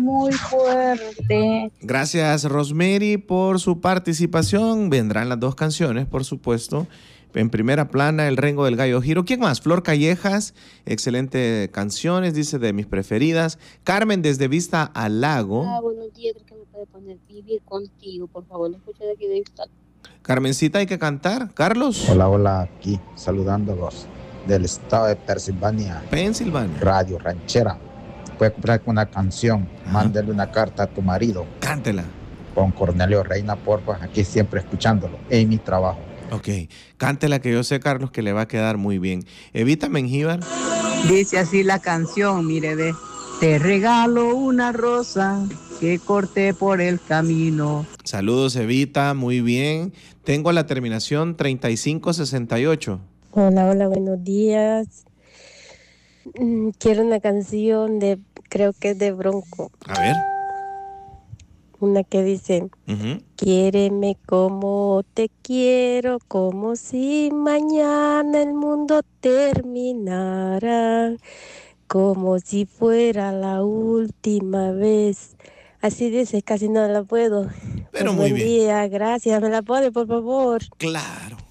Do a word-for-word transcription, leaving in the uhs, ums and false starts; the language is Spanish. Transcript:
muy fuerte. Gracias, Rosemary, por su participación. Vendrán las dos canciones, por supuesto. En primera plana, El Rengo del Gallo Giro. ¿Quién más? Flor Callejas, excelente canciones, dice, de mis preferidas. Carmen, desde Vista al Lago. Ah, buenos días, creo que me puede poner Vivir Contigo, por favor, lo escuché de aquí de Houston. Carmencita, hay que cantar. Carlos. Hola, hola, aquí saludándolos del estado de Pensilvania. Pensilvania. Radio Ranchera. Puede comprar una canción, Ajá. Mándale una carta a tu marido. Cántela. Con Cornelio Reina, porfa, aquí siempre escuchándolo, en mi trabajo. Ok, cántela, que yo sé, Carlos, que le va a quedar muy bien. Evita Mengíbar. Dice así la canción, mire, ve. Te regalo una rosa que corté por el camino. Saludos, Evita, muy bien. Tengo la terminación treinta y cinco sesenta y ocho. Hola, hola, buenos días. Mm, Quiero una canción de, creo que es de Bronco. A ver. Una que dice, Uh-huh. quiéreme como te quiero, como si mañana el mundo terminara, como si fuera la última vez. Así dice, casi no la puedo. Pero Pues muy buen bien. día, gracias, me la pone, por favor. Claro.